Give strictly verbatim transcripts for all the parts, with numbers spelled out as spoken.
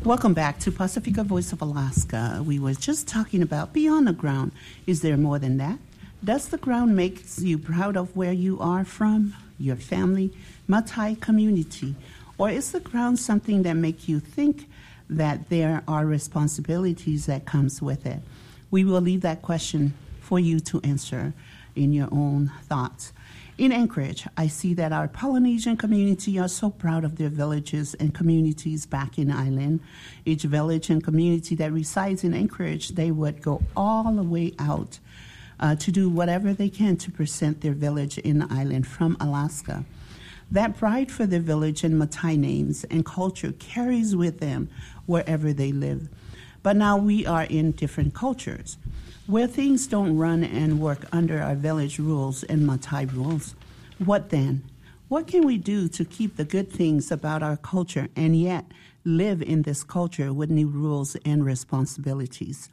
Welcome back to Pacifica Voice of Alaska. We were just talking about beyond the ground. Is there more than that? Does the ground make you proud of where you are from, your family, Matai community? Or is the ground something that makes you think that there are responsibilities that comes with it? We will leave that question for you to answer in your own thoughts. In Anchorage, I see that our Polynesian community are so proud of their villages and communities back in the island. Each village and community that resides in Anchorage, they would go all the way out uh, to do whatever they can to present their village in the island from Alaska. That pride for their village and Matai names and culture carries with them wherever they live. But now we are in different cultures, where things don't run and work under our village rules and Matai rules. What then? What can we do to keep the good things about our culture and yet live in this culture with new rules and responsibilities?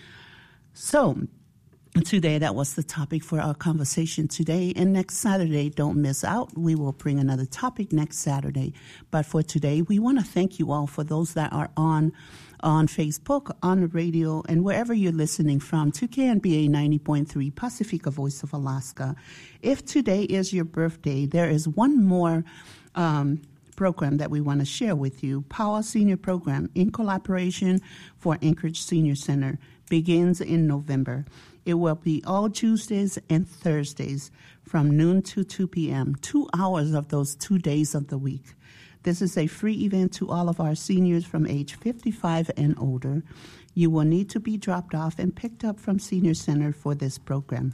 So, today, that was the topic for our conversation today. And next Saturday, don't miss out. We will bring another topic next Saturday. But for today, we want to thank you all for those that are on on Facebook, on the radio, and wherever you're listening from to K N B A ninety point three Pacifica Voice of Alaska. If today is your birthday, there is one more um, program that we want to share with you. Power Senior Program in collaboration for Anchorage Senior Center begins in November. It will be all Tuesdays and Thursdays from noon to two p.m., two hours of those two days of the week. This is a free event to all of our seniors from age fifty-five and older. You will need to be dropped off and picked up from Senior Center for this program.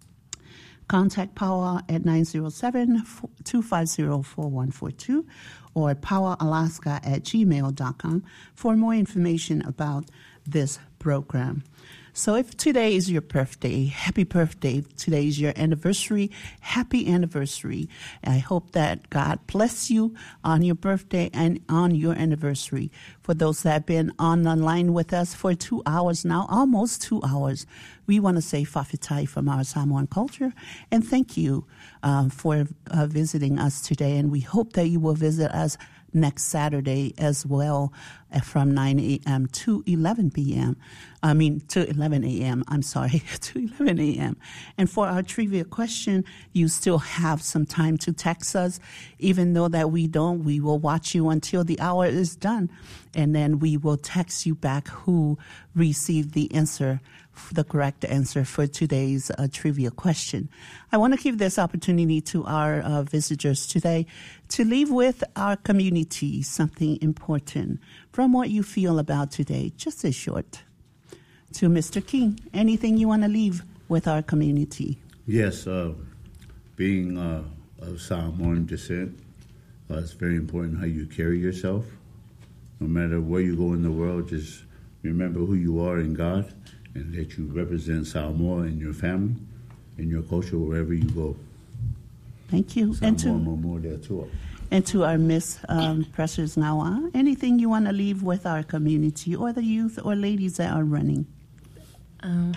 Contact Power at nine zero seven, two five zero, four one four two or poweralaska at gmail dot com for more information about this program. So if today is your birthday, happy birthday. Today is your anniversary. Happy anniversary. I hope that God bless you on your birthday and on your anniversary. For those that have been on the line with us for two hours now, almost two hours, we want to say Fafitai from our Samoan culture and thank you um, for uh, visiting us today. And we hope that you will visit us next Saturday as well uh, from nine a.m. to eleven p.m. I mean, to eleven a.m. I'm sorry, to eleven a.m. And for our trivia question, you still have some time to text us. Even though that we don't, we will watch you until the hour is done. And then we will text you back who received the answer, the correct answer for today's uh, trivia question. I want to give this opportunity to our uh, visitors today to leave with our community something important from what you feel about today, just a short. To Mister King, anything you want to leave with our community? Yes, uh, being uh, of Samoan descent, uh, it's very important how you carry yourself. No matter where you go in the world, just remember who you are in God and that you represent Samoa in your family, in your culture, wherever you go. Thank you. Samoa and to, Momo there too. And to our Miss um, Precious Nawa, anything you want to leave with our community or the youth or ladies that are running? Um,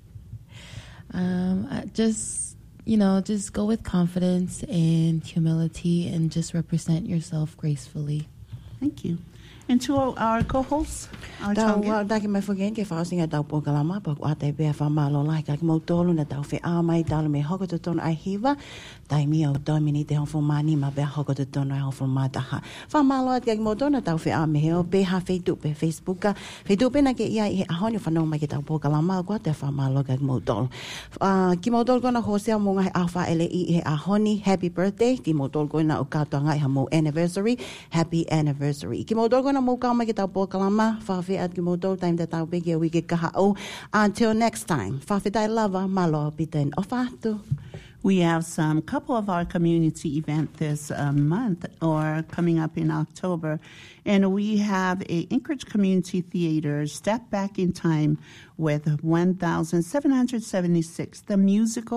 um, I just, you know, just go with confidence and humility and just represent yourself gracefully. Thank you. And to our, our co-hosts, our Tau Tongan. wa daki mai fugen ke fa singa tau po kalama pa wa te be fa malo lai ka mo tolu na tau fe a mai tau me hoko to ton ai hiva tai mi o to mini te hon mani ma be hoko to ton ai hon ma ta ha fa malo te mo to na tau fe a me he o be ha Facebook pe Facebook ka Facebook pe na ke ia e a hon fa no mai ke tau po kalama kwa te fa malo ka mo tolu a ki mo tolu na ho se mo ngai a fa ele i e a honi happy birthday ki mo tolu ko na o ka to ngai ha mo anniversary happy anniversary ki mo tolu mo ka mai ke tau po kalama fa fe at ki mo tolu time that tau be ke we ke ka o until next time fa fe dai lava malo piten ofatu. We have some couple of our community event this uh, month or coming up in October. And we have a Anchorage Community Theater Step Back in Time with one thousand seven hundred seventy-six, the musical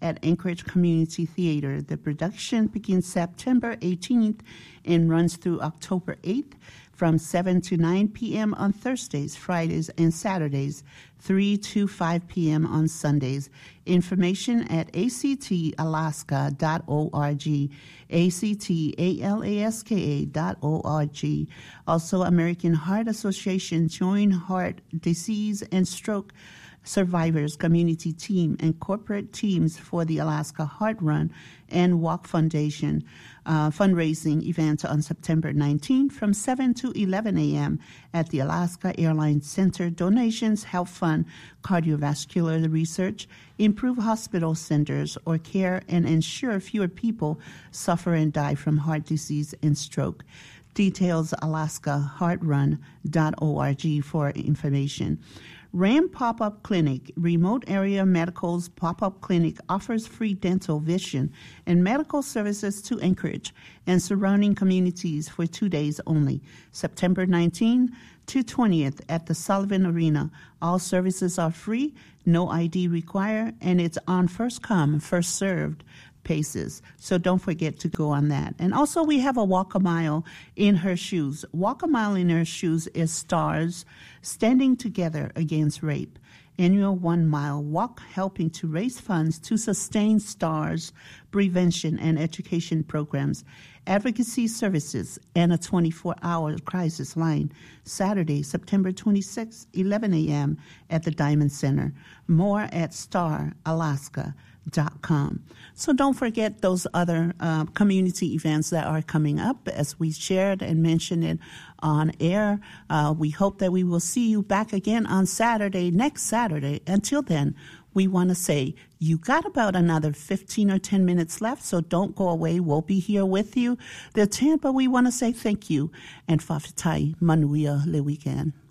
at Anchorage Community Theater. The production begins September eighteenth and runs through October eighth from seven to nine p.m. on Thursdays, Fridays, and Saturdays, three to five p.m. on Sundays. Information at a c t alaska dot org, A C T A L A S K A dot org. Also, American Heart Association Joint Heart Disease and Stroke Survivors Community Team and corporate teams for the Alaska Heart Run and Walk Foundation uh, fundraising event on September nineteenth from seven to eleven a.m. at the Alaska Airlines Center. Donations help fund cardiovascular research, improve hospital centers or care, and ensure fewer people suffer and die from heart disease and stroke. Details alaska heart run dot org for information. RAM Pop-Up Clinic, Remote Area Medical's Pop-Up Clinic, offers free dental, vision, and medical services to Anchorage and surrounding communities for two days only, September nineteenth to twentieth at the Sullivan Arena. All services are free, no I D required, and it's on first-come, first-served paces. So don't forget to go on that. And also we have a Walk a Mile in Her Shoes. Walk a Mile in Her Shoes is STARS, Standing Together Against Rape. Annual one-mile walk helping to raise funds to sustain STARS prevention and education programs, advocacy services, and a twenty-four hour crisis line. Saturday, September twenty-sixth, eleven a.m. at the Diamond Center. More at star alaska dot com. So don't forget those other uh, community events that are coming up, as we shared and mentioned it on air. Uh, we hope that we will see you back again on Saturday, next Saturday. Until then, we want to say you got about another fifteen or ten minutes left, so don't go away. We'll be here with you. The ten, but we want to say thank you and Fafitai Manuia Le Weekend.